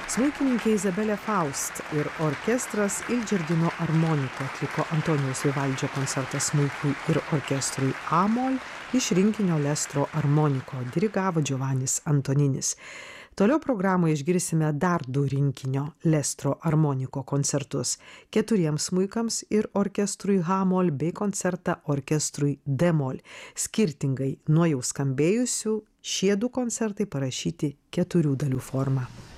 Smuikininkė Izabelė Faust ir orkestras Il Giardino Armonico atliko Antonijaus Vivaldžio koncertą smuikui ir orkestrui A-moll iš rinkinio Lestro Armonico, dirigavo Giovannis Antoninis. Toliau programoje išgirsime dar 2 rinkinio Lestro Armonico koncertus - 4 smuikams ir orkestrui H-moll bei koncertą orkestrui D-moll. Skirtingai nuo jau skambėjusių, šie 2 koncertai parašyti 4 dalių forma.